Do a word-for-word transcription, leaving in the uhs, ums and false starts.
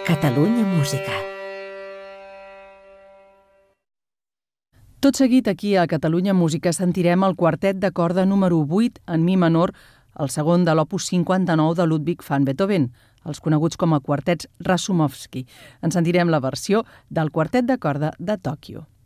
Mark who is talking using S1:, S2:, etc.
S1: Catalunya Música.
S2: Tot seguit, aquí a Catalunya Música sentirem el quartet de corda número vuit en mi menor, el segon de l'opus cinquanta-nou de Ludwig van Beethoven, els coneguts com a quartets Rasoumovsky. En sentirem la versió del quartet de corda de Tòquio.